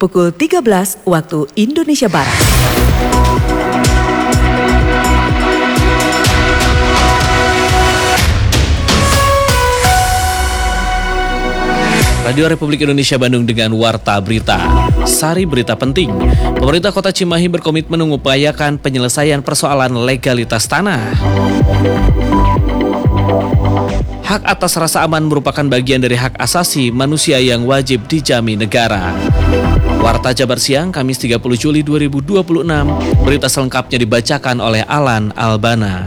pukul 13 waktu Indonesia Barat. Radio Republik Indonesia Bandung dengan Warta Berita. Sari berita penting. Pemerintah Kota Cimahi berkomitmen mengupayakan penyelesaian persoalan legalitas tanah. Hak atas rasa aman merupakan bagian dari hak asasi manusia yang wajib dijamin negara. Warta Jabar Siang, Kamis 30 Juli 2026. Berita selengkapnya dibacakan oleh Alan Albana.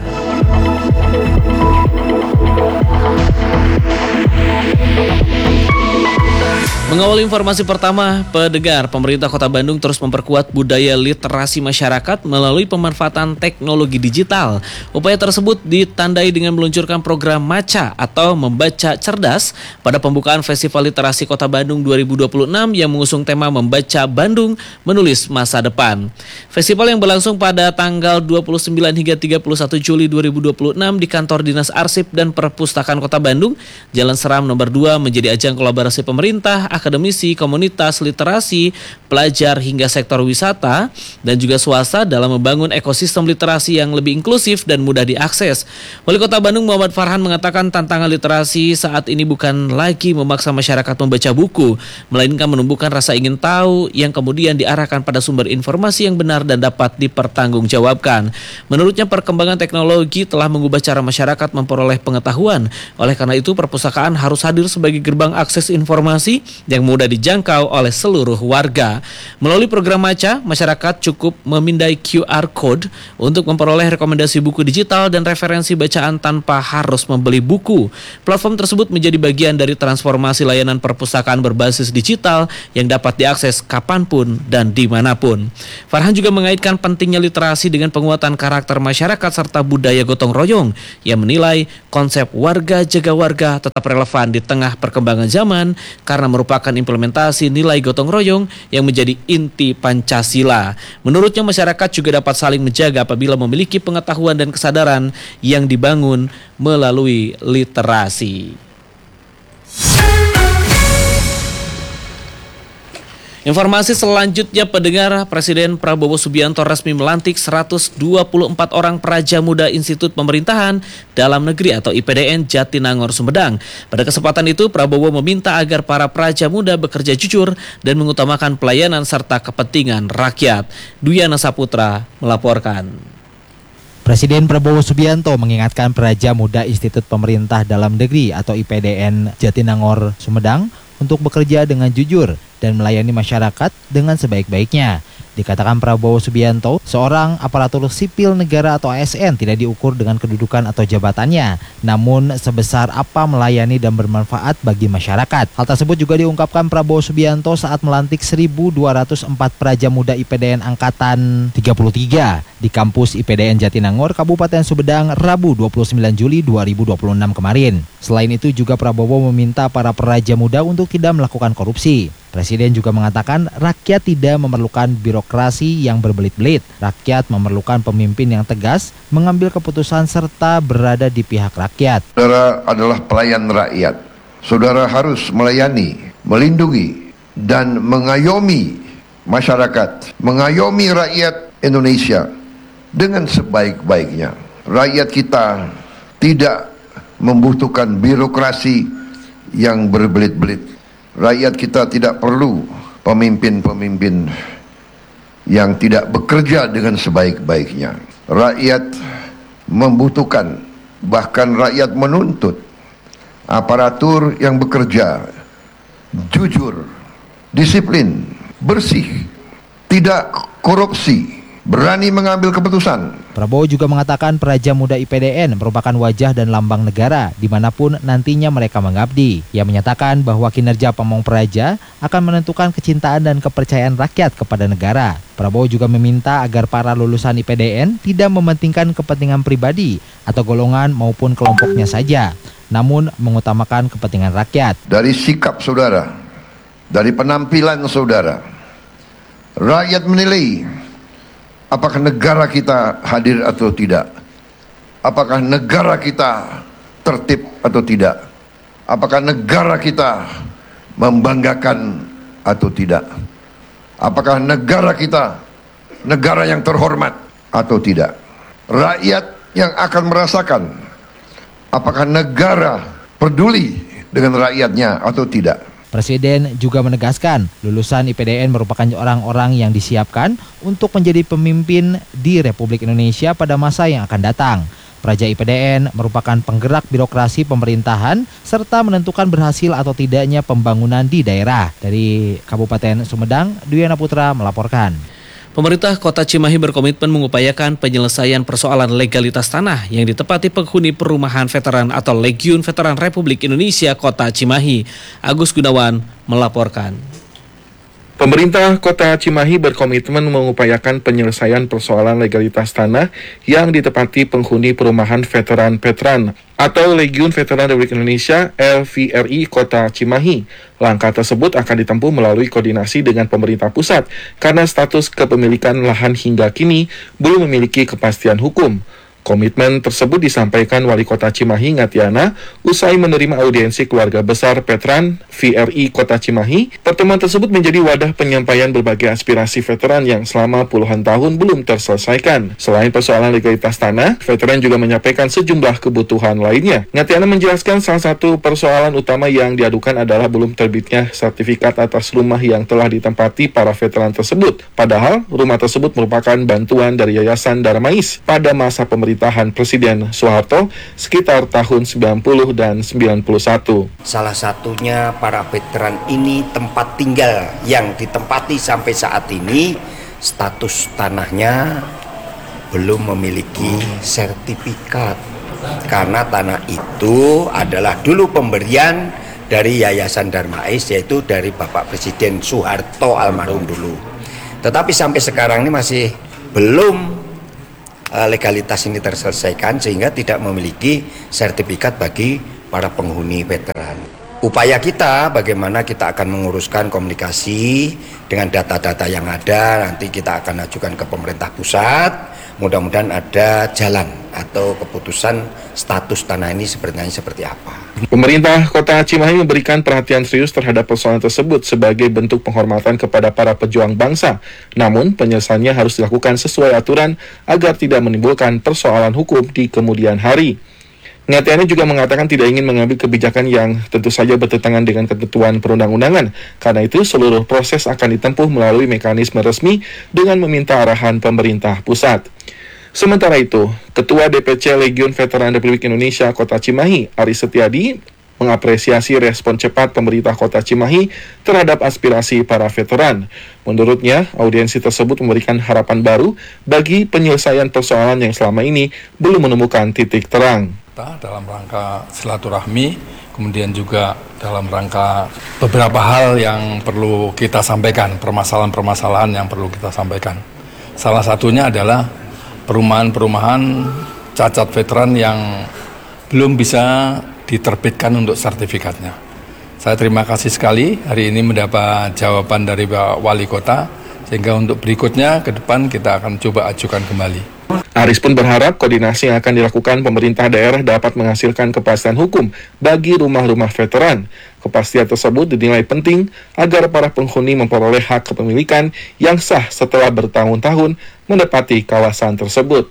Mengawali informasi pertama, pendengar, pemerintah Kota Bandung terus memperkuat budaya literasi masyarakat melalui pemanfaatan teknologi digital. Upaya tersebut ditandai dengan meluncurkan program MACA atau Membaca Cerdas pada pembukaan Festival Literasi Kota Bandung 2026 yang mengusung tema Membaca Bandung Menulis Masa Depan. Festival yang berlangsung pada tanggal 29 hingga 31 Juli 2026 di Kantor Dinas Arsip dan Perpustakaan Kota Bandung, Jalan Seram nomor 2 menjadi ajang kolaborasi pemerintah, akademisi, komunitas literasi, pelajar hingga sektor wisata dan juga swasta dalam membangun ekosistem literasi yang lebih inklusif dan mudah diakses. Wali Kota Bandung Muhammad Farhan mengatakan tantangan literasi saat ini bukan lagi memaksa masyarakat membaca buku, melainkan menumbuhkan rasa ingin tahu yang kemudian diarahkan pada sumber informasi yang benar dan dapat dipertanggungjawabkan. Menurutnya perkembangan teknologi telah mengubah cara masyarakat memperoleh pengetahuan. Oleh karena itu perpustakaan harus hadir sebagai gerbang akses informasi yang mudah dijangkau oleh seluruh warga. Melalui program MACA, masyarakat cukup memindai QR Code untuk memperoleh rekomendasi buku digital dan referensi bacaan tanpa harus membeli buku. Platform tersebut menjadi bagian dari transformasi layanan perpustakaan berbasis digital yang dapat diakses kapanpun dan dimanapun. Farhan juga mengaitkan pentingnya literasi dengan penguatan karakter masyarakat serta budaya gotong royong yang menilai konsep warga jaga warga tetap relevan di tengah perkembangan zaman karena merupakan implementasi nilai gotong royong yang menjadi inti Pancasila. Menurutnya masyarakat juga dapat saling menjaga apabila memiliki pengetahuan dan kesadaran yang dibangun melalui literasi. Informasi selanjutnya, pendengar, Presiden Prabowo Subianto resmi melantik 124 orang Praja Muda Institut Pemerintahan Dalam Negeri atau IPDN Jatinangor, Sumedang. Pada kesempatan itu, Prabowo meminta agar para Praja Muda bekerja jujur dan mengutamakan pelayanan serta kepentingan rakyat. Duyana Saputra melaporkan. Presiden Prabowo Subianto mengingatkan Praja Muda Institut Pemerintah Dalam Negeri atau IPDN Jatinangor, Sumedang untuk bekerja dengan jujur dan melayani masyarakat dengan sebaik-baiknya. Dikatakan Prabowo Subianto, seorang aparatur sipil negara atau ASN tidak diukur dengan kedudukan atau jabatannya, namun sebesar apa melayani dan bermanfaat bagi masyarakat. Hal tersebut juga diungkapkan Prabowo Subianto saat melantik 1.204 Praja Muda IPDN Angkatan 33 di kampus IPDN Jatinangor, Kabupaten Sumedang, Rabu 29 Juli 2026 kemarin. Selain itu juga Prabowo meminta para Praja Muda untuk tidak melakukan korupsi. Presiden juga mengatakan rakyat tidak memerlukan birokrasi yang berbelit-belit. Rakyat memerlukan pemimpin yang tegas, mengambil keputusan serta berada di pihak rakyat. Saudara adalah pelayan rakyat. Saudara harus melayani, melindungi, dan mengayomi masyarakat, mengayomi rakyat Indonesia dengan sebaik-baiknya. Rakyat kita tidak membutuhkan birokrasi yang berbelit-belit. Rakyat kita tidak perlu pemimpin-pemimpin yang tidak bekerja dengan sebaik-baiknya. Rakyat membutuhkan, bahkan rakyat menuntut aparatur yang bekerja jujur, disiplin, bersih, tidak korupsi, berani mengambil keputusan. Prabowo juga mengatakan Praja Muda IPDN merupakan wajah dan lambang negara dimanapun nantinya mereka mengabdi. Ia menyatakan bahwa kinerja Pamong Praja akan menentukan kecintaan dan kepercayaan rakyat kepada negara. Prabowo juga meminta agar para lulusan IPDN tidak mementingkan kepentingan pribadi atau golongan maupun kelompoknya saja, namun mengutamakan kepentingan rakyat. Dari sikap saudara, dari penampilan saudara, rakyat menilai apakah negara kita hadir atau tidak? Apakah negara kita tertib atau tidak? Apakah negara kita membanggakan atau tidak? Apakah negara kita negara yang terhormat atau tidak? Rakyat yang akan merasakan apakah negara peduli dengan rakyatnya atau tidak. Presiden juga menegaskan lulusan IPDN merupakan orang-orang yang disiapkan untuk menjadi pemimpin di Republik Indonesia pada masa yang akan datang. Praja IPDN merupakan penggerak birokrasi pemerintahan serta menentukan berhasil atau tidaknya pembangunan di daerah. Dari Kabupaten Sumedang, Dwi Yana Putra melaporkan. Pemerintah Kota Cimahi berkomitmen mengupayakan penyelesaian persoalan legalitas tanah yang ditepati penghuni perumahan veteran atau Legiun Veteran Republik Indonesia Kota Cimahi. Agus Gunawan melaporkan. Pemerintah Kota Cimahi berkomitmen mengupayakan penyelesaian persoalan legalitas tanah yang ditepati penghuni perumahan veteran atau Legiun Veteran Republik Indonesia LVRI Kota Cimahi. Langkah tersebut akan ditempuh melalui koordinasi dengan pemerintah pusat karena status kepemilikan lahan hingga kini belum memiliki kepastian hukum. Komitmen tersebut disampaikan Wali Kota Cimahi Ngatiana usai menerima audiensi keluarga besar veteran VRI Kota Cimahi. Pertemuan tersebut menjadi wadah penyampaian berbagai aspirasi veteran yang selama puluhan tahun belum terselesaikan. Selain persoalan legalitas tanah, veteran juga menyampaikan sejumlah kebutuhan lainnya. Ngatiana menjelaskan salah satu persoalan utama yang diadukan adalah belum terbitnya sertifikat atas rumah yang telah ditempati para veteran tersebut. Padahal rumah tersebut merupakan bantuan dari Yayasan Darmais pada masa pemerintahan Presiden Soeharto sekitar tahun 90 dan 91. Salah satunya para veteran ini tempat tinggal yang ditempati sampai saat ini status tanahnya belum memiliki sertifikat. Karena tanah itu adalah dulu pemberian dari Yayasan Darmais, yaitu dari Bapak Presiden Soeharto almarhum dulu. Tetapi sampai sekarang ini masih belum legalitas ini terselesaikan sehingga tidak memiliki sertifikat bagi para penghuni veteran. Upaya kita bagaimana kita akan menguruskan komunikasi dengan data-data yang ada, nanti kita akan ajukan ke pemerintah pusat, mudah-mudahan ada jalan atau keputusan status tanah ini seperti apa. Pemerintah Kota Cimahi memberikan perhatian serius terhadap persoalan tersebut sebagai bentuk penghormatan kepada para pejuang bangsa. Namun, penyelesaiannya harus dilakukan sesuai aturan agar tidak menimbulkan persoalan hukum di kemudian hari. Ngatiana juga mengatakan tidak ingin mengambil kebijakan yang tentu saja bertentangan dengan ketentuan perundang-undangan. Karena itu, seluruh proses akan ditempuh melalui mekanisme resmi dengan meminta arahan pemerintah pusat. Sementara itu, Ketua DPC Legiun Veteran Republik Indonesia Kota Cimahi, Aris Setiadi, mengapresiasi respon cepat pemerintah Kota Cimahi terhadap aspirasi para veteran. Menurutnya, audiensi tersebut memberikan harapan baru bagi penyelesaian persoalan yang selama ini belum menemukan titik terang. Dalam rangka silaturahmi, kemudian juga dalam rangka beberapa hal yang perlu kita sampaikan, permasalahan-permasalahan yang perlu kita sampaikan. Salah satunya adalah perumahan-perumahan cacat veteran yang belum bisa diterbitkan untuk sertifikatnya. Saya terima kasih sekali hari ini mendapat jawaban dari Pak Wali Kota, sehingga untuk berikutnya ke depan kita akan coba ajukan kembali. Aris pun berharap koordinasi yang akan dilakukan pemerintah daerah dapat menghasilkan kepastian hukum bagi rumah-rumah veteran. Kepastian tersebut dinilai penting agar para penghuni memperoleh hak kepemilikan yang sah setelah bertahun-tahun menempati kawasan tersebut.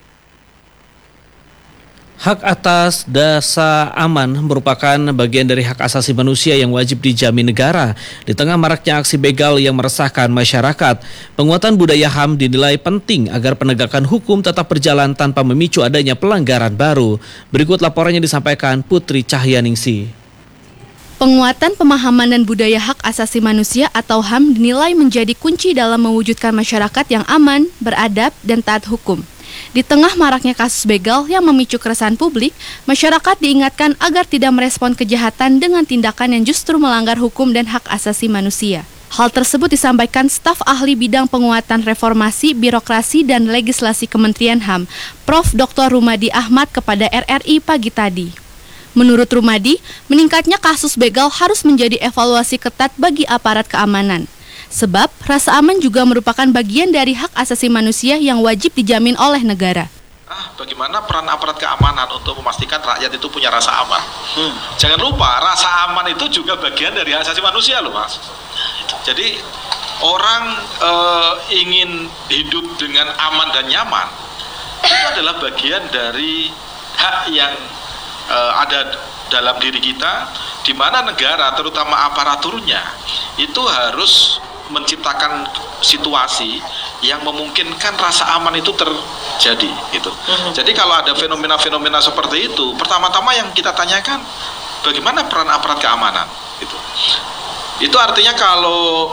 Hak atas dasar aman merupakan bagian dari hak asasi manusia yang wajib dijamin negara. Di tengah maraknya aksi begal yang meresahkan masyarakat, penguatan budaya HAM dinilai penting agar penegakan hukum tetap berjalan tanpa memicu adanya pelanggaran baru. Berikut laporannya disampaikan Putri Cahyaningsih. Penguatan pemahaman dan budaya hak asasi manusia atau HAM dinilai menjadi kunci dalam mewujudkan masyarakat yang aman, beradab, dan taat hukum. Di tengah maraknya kasus begal yang memicu keresahan publik, masyarakat diingatkan agar tidak merespon kejahatan dengan tindakan yang justru melanggar hukum dan hak asasi manusia. Hal tersebut disampaikan staf ahli bidang penguatan reformasi, birokrasi, dan legislasi Kementerian HAM, Prof. Dr. Rumadi Ahmad kepada RRI pagi tadi. Menurut Rumadi, meningkatnya kasus begal harus menjadi evaluasi ketat bagi aparat keamanan. Sebab rasa aman juga merupakan bagian dari hak asasi manusia yang wajib dijamin oleh negara. Bagaimana peran aparat keamanan untuk memastikan rakyat itu punya rasa aman? Jangan lupa, rasa aman itu juga bagian dari hak asasi manusia loh, Mas. Jadi orang ingin hidup dengan aman dan nyaman, itu adalah bagian dari hak yang ada dalam diri kita, di mana negara, terutama aparaturnya, itu harus menciptakan situasi yang memungkinkan rasa aman itu terjadi gitu. Jadi kalau ada fenomena-fenomena seperti itu, pertama-tama yang kita tanyakan bagaimana peran aparat keamanan gitu. Itu artinya kalau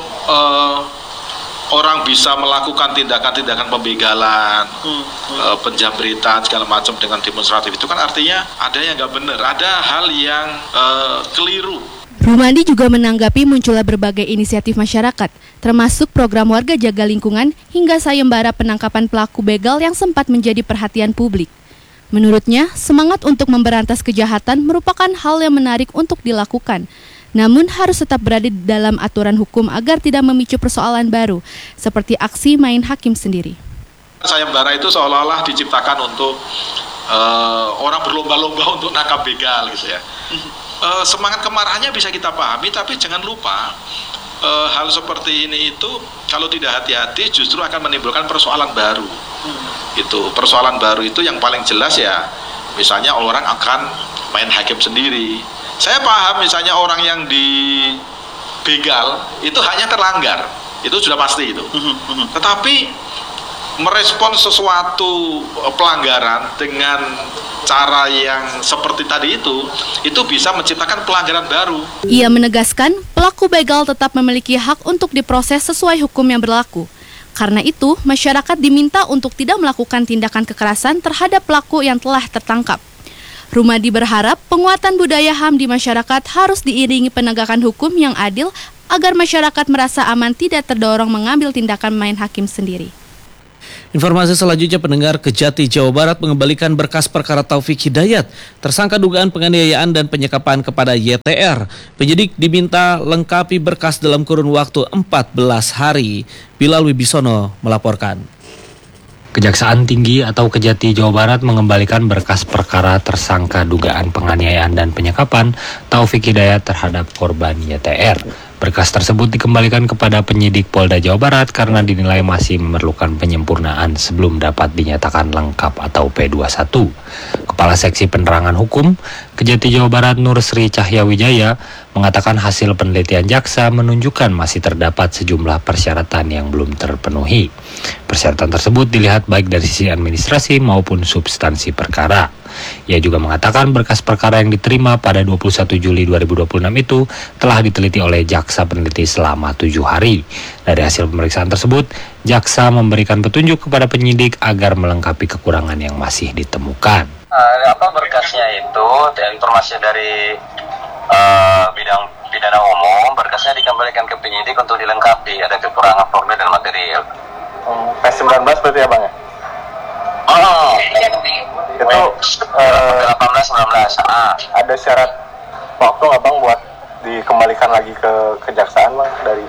orang bisa melakukan tindakan-tindakan pembegalan, penjamretan segala macam dengan demonstratif, itu kan artinya ada yang nggak benar, ada hal yang keliru. Rumadi juga menanggapi munculnya berbagai inisiatif masyarakat, termasuk program warga jaga lingkungan hingga sayembara penangkapan pelaku begal yang sempat menjadi perhatian publik. Menurutnya, semangat untuk memberantas kejahatan merupakan hal yang menarik untuk dilakukan, namun harus tetap berada di dalam aturan hukum agar tidak memicu persoalan baru, seperti aksi main hakim sendiri. Sayembara itu seolah-olah diciptakan untuk orang berlomba-lomba untuk nangkap begal gitu ya. Semangat kemarahannya bisa kita pahami, tapi jangan lupa hal seperti ini itu kalau tidak hati-hati justru akan menimbulkan persoalan baru. Itu persoalan baru itu yang paling jelas ya, misalnya orang akan main hakim sendiri. Saya paham misalnya orang yang dibegal itu haknya terlanggar, itu sudah pasti itu. Tetapi merespon sesuatu pelanggaran dengan cara yang seperti tadi itu bisa menciptakan pelanggaran baru. Ia menegaskan pelaku begal tetap memiliki hak untuk diproses sesuai hukum yang berlaku. Karena itu, masyarakat diminta untuk tidak melakukan tindakan kekerasan terhadap pelaku yang telah tertangkap. Rumadi berharap penguatan budaya HAM di masyarakat harus diiringi penegakan hukum yang adil agar masyarakat merasa aman tidak terdorong mengambil tindakan main hakim sendiri. Informasi selanjutnya, pendengar, Kejati, Jawa Barat mengembalikan berkas perkara Taufik Hidayat, tersangka dugaan penganiayaan dan penyekapan kepada YTR. Penyidik diminta lengkapi berkas dalam kurun waktu 14 hari. Bilal Wibisono melaporkan. Kejaksaan Tinggi atau Kejati Jawa Barat mengembalikan berkas perkara tersangka dugaan penganiayaan dan penyekapan Taufik Hidayat terhadap korban YTR. Berkas tersebut dikembalikan kepada penyidik Polda Jawa Barat karena dinilai masih memerlukan penyempurnaan sebelum dapat dinyatakan lengkap atau P21. Kepala Seksi Penerangan Hukum Kejati Jawa Barat Nur Sri Cahyawijaya mengatakan hasil penelitian jaksa menunjukkan masih terdapat sejumlah persyaratan yang belum terpenuhi. Persyaratan tersebut dilihat baik dari sisi administrasi maupun substansi perkara. Ia juga mengatakan berkas perkara yang diterima pada 21 Juli 2026 itu telah diteliti oleh jaksa peneliti selama 7 hari. Dari hasil pemeriksaan tersebut, jaksa memberikan petunjuk kepada penyidik agar melengkapi kekurangan yang masih ditemukan. Berkasnya itu, informasi dari bidang pidana umum, berkasnya dikembalikan ke penyidik untuk dilengkapi, ada kekurangan formil dan material. P19 berarti ya Bang ya? Itu 18-19. Ada syarat waktu nggak Bang buat dikembalikan lagi ke kejaksaan Bang dari?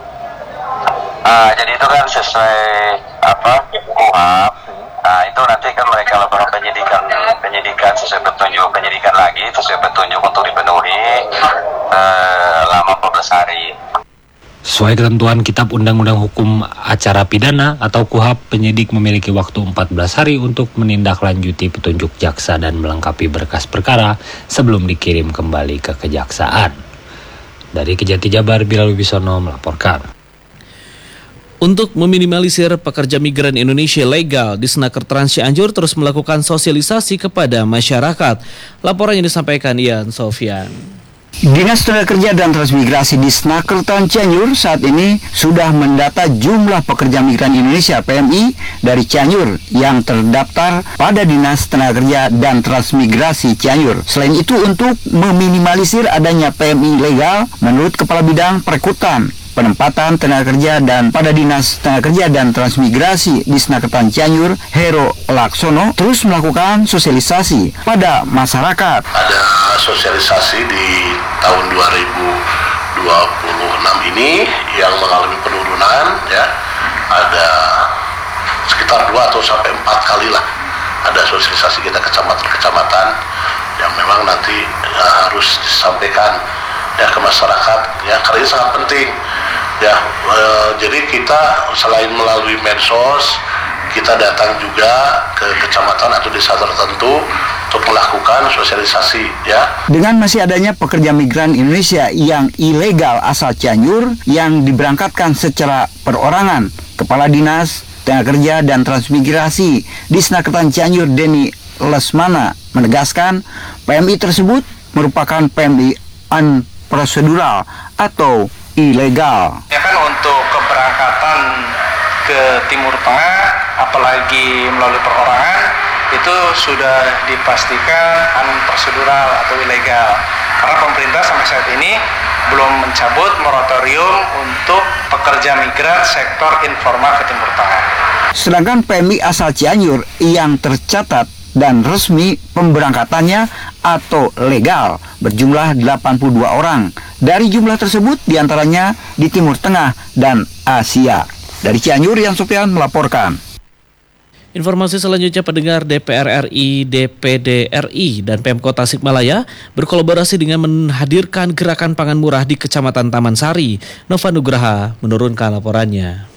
Jadi itu kan sesuai KUHP. Nah itu nanti kan mereka lakukan penyidikan sesuai petunjuk, penyidikan lagi sesuai petunjuk untuk dipenuhi lama 14 hari. Sesuai ketentuan Kitab Undang-Undang Hukum Acara Pidana atau KUHP, penyidik memiliki waktu 14 hari untuk menindaklanjuti petunjuk jaksa dan melengkapi berkas perkara sebelum dikirim kembali ke kejaksaan. Dari Kejati Jabar, Bilal Wibisono melaporkan. Untuk meminimalisir pekerja migran Indonesia legal, Disnaker Trans Cianjur terus melakukan sosialisasi kepada masyarakat. Laporannya disampaikan Ian Sofyan. Dinas Tenaga Kerja dan Transmigrasi Disnaker Trans Cianjur saat ini sudah mendata jumlah pekerja migran Indonesia PMI dari Cianjur yang terdaftar pada Dinas Tenaga Kerja dan Transmigrasi Cianjur. Selain itu, untuk meminimalisir adanya PMI legal, menurut Kepala Bidang Perekrutan, Penempatan Tenaga Kerja dan pada Dinas Tenaga Kerja dan Transmigrasi Disnaker Trans Cianjur, Hero Laksono, terus melakukan sosialisasi pada masyarakat. Ada sosialisasi di tahun 2026 ini yang mengalami penurunan, ya, ada sekitar 2 atau sampai 4 kali lah ada sosialisasi kita kecamatan yang memang nanti harus disampaikan ya ke masyarakat, ya, karena ini sangat penting Ya, jadi kita selain melalui medsos, kita datang juga ke kecamatan atau desa tertentu untuk melakukan sosialisasi, ya. Dengan masih adanya pekerja migran Indonesia yang ilegal asal Cianjur yang diberangkatkan secara perorangan, Kepala Dinas Tenaga Kerja dan Transmigrasi Disnakertan Cianjur Denny Lesmana menegaskan PMI tersebut merupakan PMI unprosedural atau ilegal. Ya kan untuk keberangkatan ke Timur Tengah, apalagi melalui perorangan, itu sudah dipastikan unprosedural atau ilegal. Karena pemerintah sampai saat ini belum mencabut moratorium untuk pekerja migran sektor informal ke Timur Tengah. Sedangkan PMI asal Cianjur yang tercatat dan resmi pemberangkatannya atau legal berjumlah 82 orang. Dari jumlah tersebut diantaranya di Timur Tengah dan Asia. Dari Cianjur, Yan Sofyan melaporkan. Informasi selanjutnya, pendengar, DPR RI, DPD RI, dan Pemkot Tasikmalaya berkolaborasi dengan menghadirkan gerakan pangan murah di Kecamatan Taman Sari. Nova Nugraha menurunkan laporannya.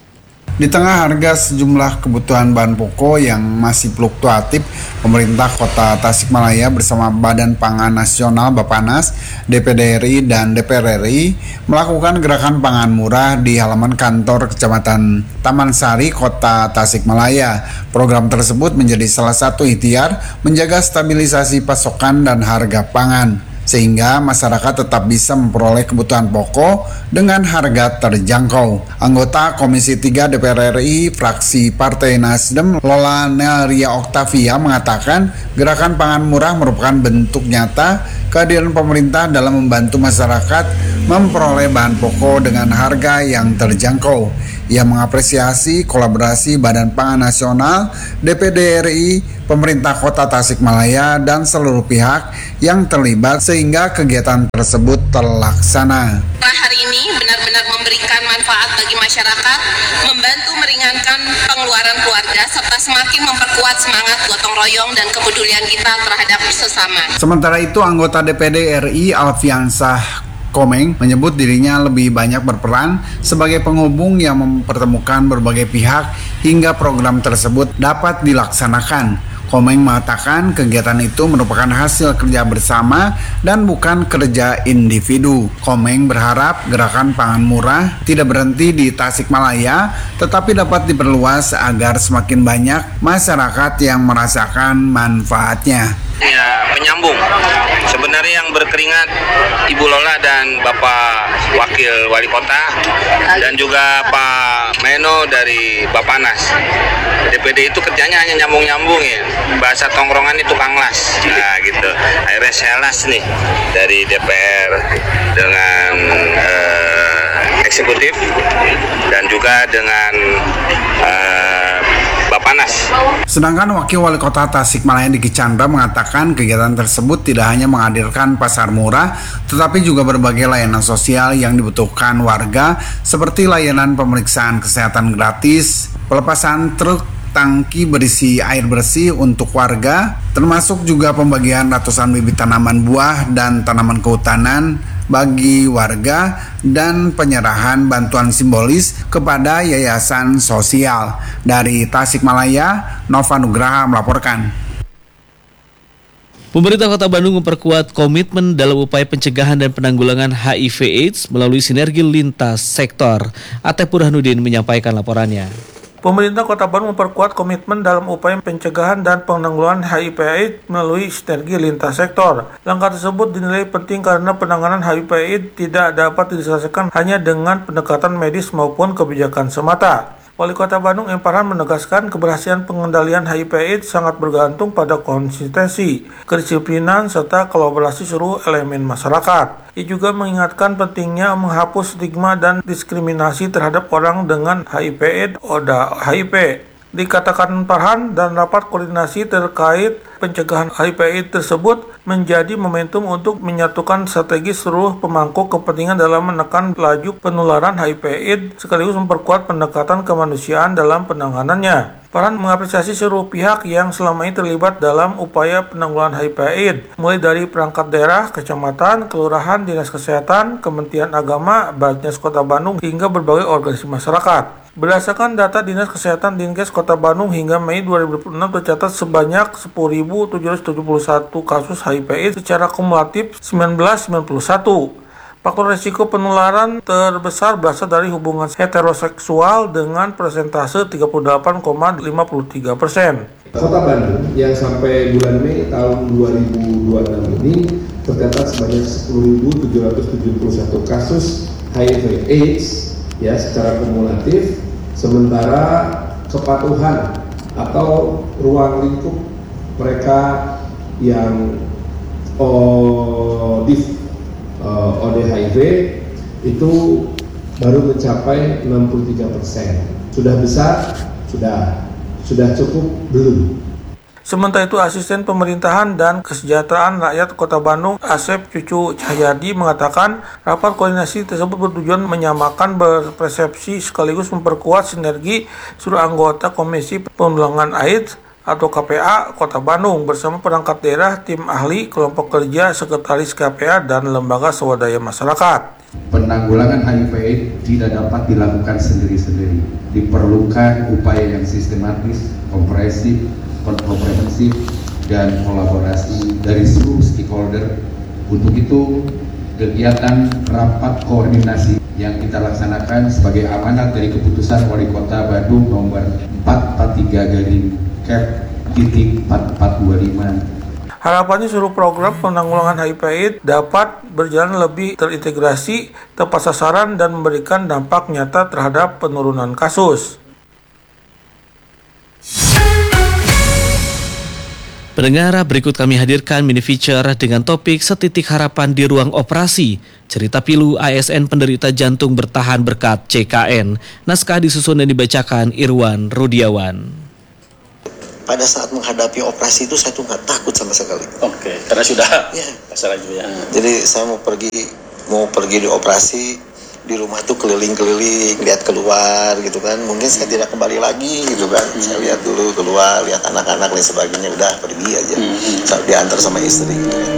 Di tengah harga sejumlah kebutuhan bahan pokok yang masih fluktuatif, pemerintah Kota Tasikmalaya bersama Badan Pangan Nasional Bappenas, DPD RI, dan DPR RI melakukan gerakan pangan murah di halaman kantor Kecamatan Taman Sari, Kota Tasikmalaya. Program tersebut menjadi salah satu ikhtiar menjaga stabilisasi pasokan dan harga pangan, sehingga masyarakat tetap bisa memperoleh kebutuhan pokok dengan harga terjangkau. Anggota Komisi 3 DPR RI fraksi Partai Nasdem, Lola Nelia Oktavia, mengatakan gerakan pangan murah merupakan bentuk nyata kehadiran pemerintah dalam membantu masyarakat memperoleh bahan pokok dengan harga yang terjangkau. Ia mengapresiasi kolaborasi Badan Pangan Nasional, DPD RI, pemerintah Kota Tasikmalaya, dan seluruh pihak yang terlibat sehingga kegiatan tersebut terlaksana. Hari ini benar-benar memberikan manfaat bagi masyarakat, membantu meringankan pengeluaran keluarga, serta semakin memperkuat semangat gotong royong dan kepedulian kita terhadap sesama. Sementara itu, anggota DPD RI Alfiansah Komeng menyebut dirinya lebih banyak berperan sebagai penghubung yang mempertemukan berbagai pihak hingga program tersebut dapat dilaksanakan. Komeng mengatakan kegiatan itu merupakan hasil kerja bersama dan bukan kerja individu. Komeng berharap gerakan pangan murah tidak berhenti di Tasikmalaya, tetapi dapat diperluas agar semakin banyak masyarakat yang merasakan manfaatnya. Ya, penyambung. Sebenarnya yang berkeringat Ibu Lola dan Bapak Wakil Wali Kota dan juga Pak Meno dari Bappenas. DPD itu kerjanya hanya nyambung-nyambung ya. Bahasa tongkrongan itu tukang las. Nah gitu. Akhirnya saya las nih dari DPR dengan eksekutif dan juga dengan Bappenas. Sedangkan Wakil Wali Kota Tasikmalaya Diki Chandra mengatakan kegiatan tersebut tidak hanya menghadirkan pasar murah, tetapi juga berbagai layanan sosial yang dibutuhkan warga seperti layanan pemeriksaan kesehatan gratis, pelepasan truk tangki berisi air bersih untuk warga, termasuk juga pembagian ratusan bibit tanaman buah dan tanaman kehutanan bagi warga dan penyerahan bantuan simbolis kepada yayasan sosial. Dari Tasikmalaya, Nova Nugraha melaporkan. Pemerintah Kota Bandung memperkuat komitmen dalam upaya pencegahan dan penanggulangan HIV/AIDS melalui sinergi lintas sektor. Atep Burhanuddin menyampaikan laporannya. Pemerintah Kota Bandung memperkuat komitmen dalam upaya pencegahan dan penanggulangan HIV/AIDS melalui sinergi lintas sektor. Langkah tersebut dinilai penting karena penanganan HIV/AIDS tidak dapat diselesaikan hanya dengan pendekatan medis maupun kebijakan semata. Wali Kota Bandung M. Farhan menegaskan keberhasilan pengendalian HIV/AIDS sangat bergantung pada konsistensi, kedisiplinan, serta kolaborasi seluruh elemen masyarakat. Ia juga mengingatkan pentingnya menghapus stigma dan diskriminasi terhadap orang dengan HIV/AIDS, HIV. Dikatakan Farhan, dan rapat koordinasi terkait pencegahan HIV/AIDS tersebut menjadi momentum untuk menyatukan strategi seluruh pemangku kepentingan dalam menekan laju penularan HIV/AIDS sekaligus memperkuat pendekatan kemanusiaan dalam penanganannya. Farhan mengapresiasi seluruh pihak yang selama ini terlibat dalam upaya penanggulangan HIV/AIDS, mulai dari perangkat daerah, kecamatan, kelurahan, dinas kesehatan, Kementerian Agama, Basnas Kota Bandung, hingga berbagai organisasi masyarakat. Berdasarkan data Dinas Kesehatan Dinkes Kota Bandung hingga Mei 2026 tercatat sebanyak 10.771 kasus HIV/AIDS secara kumulatif 1991. Faktor risiko penularan terbesar berasal dari hubungan heteroseksual dengan persentase 38,53%. Kota Bandung yang sampai bulan Mei tahun 2026 ini tercatat sebanyak 10.771 kasus HIV/AIDS ya secara kumulatif, sementara kepatuhan atau ruang lingkup mereka yang ODHIV itu baru mencapai 63%. Sudah besar? Sudah cukup? Belum. Sementara itu, Asisten Pemerintahan dan Kesejahteraan Rakyat Kota Bandung, Asep Cucu Cahyadi, mengatakan rapat koordinasi tersebut bertujuan menyamakan persepsi sekaligus memperkuat sinergi seluruh anggota Komisi Penanggulangan AIDS atau KPA Kota Bandung bersama perangkat daerah, tim ahli, kelompok kerja, sekretaris KPA, dan lembaga swadaya masyarakat. Penanggulangan HIV/AIDS tidak dapat dilakukan sendiri-sendiri. Diperlukan upaya yang sistematis, komprehensif, dan kolaborasi dari seluruh stakeholder. Untuk itu, kegiatan rapat koordinasi yang kita laksanakan sebagai amanat dari keputusan Wali Kota Bandung nomor 443/Cap.4425. Harapannya seluruh program penanggulangan HIV/AIDS dapat berjalan lebih terintegrasi, tepat sasaran, dan memberikan dampak nyata terhadap penurunan kasus. Pendengar, berikut kami hadirkan mini feature dengan topik Setitik Harapan di Ruang Operasi, cerita pilu ASN penderita jantung bertahan berkat CKN. Naskah disusun dan dibacakan Irwan Rudiawan. Pada saat menghadapi operasi itu saya tuh nggak takut sama sekali. Oke, karena sudah masalah juga ya. Jadi saya mau pergi di operasi, di rumah tuh keliling-keliling, lihat keluar gitu kan. Mungkin saya tidak kembali lagi gitu kan. Saya lihat dulu keluar, lihat anak-anak dan sebagainya, udah pergi aja. Saya diantar sama istri gitu kan.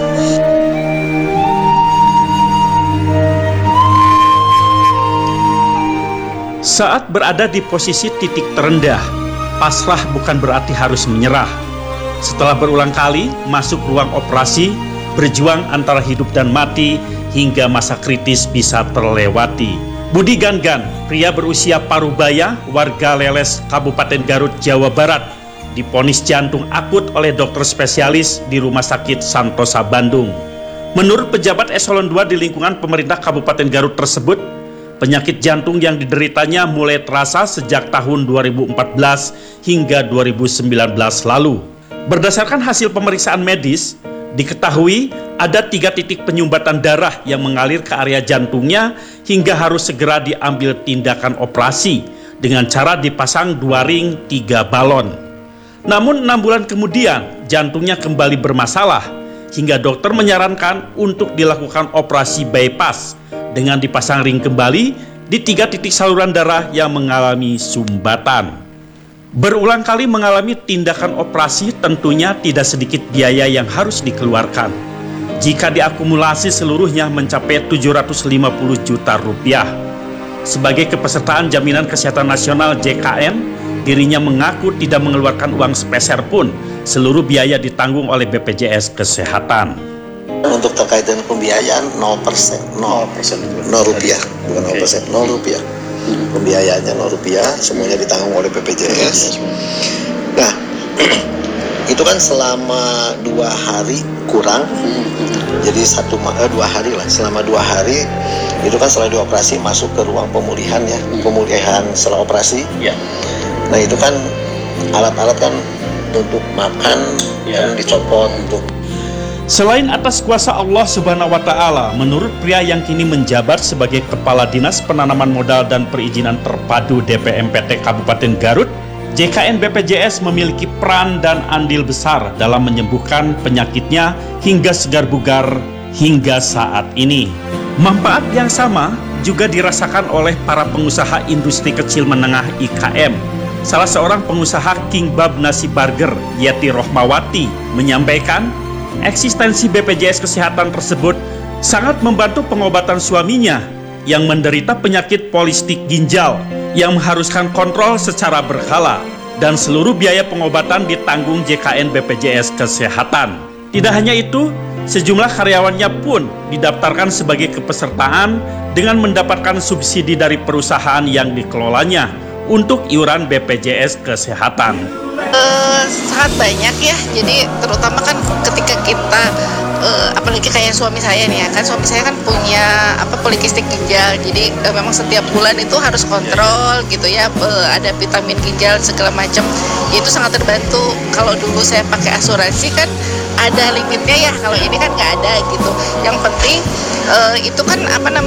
Saat berada di posisi titik terendah, pasrah bukan berarti harus menyerah. Setelah berulang kali masuk ruang operasi, berjuang antara hidup dan mati hingga masa kritis bisa terlewati. Budi Gangan, pria berusia parubaya, warga Leles, Kabupaten Garut, Jawa Barat, divonis jantung akut oleh dokter spesialis di Rumah Sakit Santosa Bandung. Menurut pejabat eselon 2 di lingkungan pemerintah Kabupaten Garut tersebut, penyakit jantung yang dideritanya mulai terasa sejak tahun 2014 hingga 2019 lalu. Berdasarkan hasil pemeriksaan medis, diketahui ada 3 titik penyumbatan darah yang mengalir ke area jantungnya hingga harus segera diambil tindakan operasi dengan cara dipasang 2 ring 3 balon. Namun 6 bulan kemudian jantungnya kembali bermasalah hingga dokter menyarankan untuk dilakukan operasi bypass dengan dipasang ring kembali di 3 titik saluran darah yang mengalami sumbatan. Berulang kali mengalami tindakan operasi tentunya tidak sedikit biaya yang harus dikeluarkan. Jika diakumulasi seluruhnya mencapai 750 juta rupiah. Sebagai kepesertaan Jaminan Kesehatan Nasional JKN, dirinya mengaku tidak mengeluarkan uang sepeser pun, seluruh biaya ditanggung oleh BPJS Kesehatan. Untuk terkait dengan pembiayaan 0%, 0 rupiah, bukan 0%, 0 rupiah. Pembiayaannya 0 rupiah, semuanya ditanggung oleh BPJS. Nah, itu kan selama 2 hari kurang, jadi 2 hari lah, selama 2 hari itu kan setelah dioperasi masuk ke ruang pemulihan ya, pemulihan setelah operasi. Nah itu kan alat-alat kan untuk makan yang dicopot untuk. Selain atas kuasa Allah Subhanahu wa Ta'ala, menurut pria yang kini menjabat sebagai Kepala Dinas Penanaman Modal dan Perizinan Terpadu DPMPT Kabupaten Garut, JKN BPJS memiliki peran dan andil besar dalam menyembuhkan penyakitnya hingga segar bugar hingga saat ini. Manfaat yang sama juga dirasakan oleh para pengusaha industri kecil menengah IKM. Salah seorang pengusaha King Bab Nasi Burger, Yeti Rohmawati, menyampaikan eksistensi BPJS Kesehatan tersebut sangat membantu pengobatan suaminya yang menderita penyakit polistik ginjal yang mengharuskan kontrol secara berkala dan seluruh biaya pengobatan ditanggung JKN BPJS Kesehatan. Tidak hanya itu, sejumlah karyawannya pun didaftarkan sebagai kepesertaan dengan mendapatkan subsidi dari perusahaan yang dikelolanya untuk iuran BPJS Kesehatan. Sangat banyak ya, jadi terutama kan ketika kita apalagi kayak suami saya nih ya, kan suami saya kan punya polikistik ginjal, jadi memang setiap bulan itu harus kontrol gitu ya, ada vitamin ginjal segala macam, itu sangat terbantu. Kalau dulu saya pakai asuransi kan ada limitnya ya, kalau ini kan nggak ada gitu. Yang penting itu kan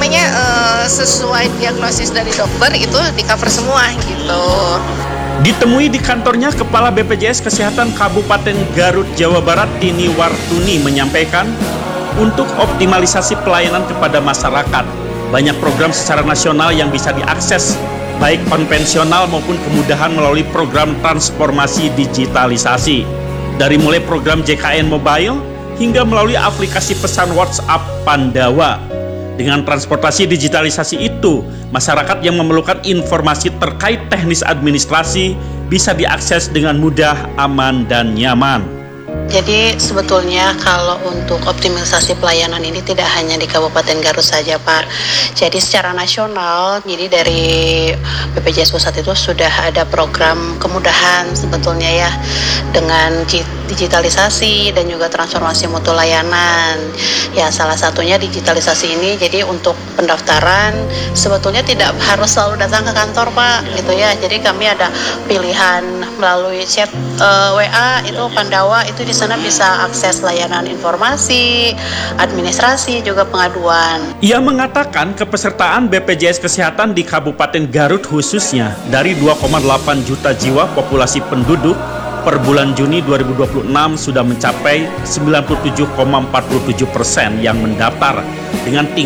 sesuai diagnosis dari dokter itu di cover semua gitu. Ditemui di kantornya, Kepala BPJS Kesehatan Kabupaten Garut, Jawa Barat, Tini Wartuni menyampaikan, untuk optimalisasi pelayanan kepada masyarakat, banyak program secara nasional yang bisa diakses, baik konvensional maupun kemudahan melalui program transformasi digitalisasi. Dari mulai program JKN Mobile hingga melalui aplikasi pesan WhatsApp Pandawa. Dengan transportasi digitalisasi itu, masyarakat yang memerlukan informasi terkait teknis administrasi bisa diakses dengan mudah, aman, dan nyaman. Jadi sebetulnya kalau untuk optimalisasi pelayanan ini tidak hanya di Kabupaten Garut saja, Pak. Jadi secara nasional, jadi dari BPJS Pusat itu sudah ada program kemudahan sebetulnya ya, dengan digitalisasi dan juga transformasi mutu layanan. Ya, salah satunya digitalisasi ini, jadi untuk pendaftaran sebetulnya tidak harus selalu datang ke kantor, Pak, gitu ya. Jadi kami ada pilihan melalui chat WA itu Pandawa, itu di sana bisa akses layanan informasi, administrasi, juga pengaduan. Ia mengatakan kepesertaan BPJS Kesehatan di Kabupaten Garut khususnya dari 2,8 juta jiwa populasi penduduk per bulan Juni 2026 sudah mencapai 97,47% yang mendaftar dengan tingkat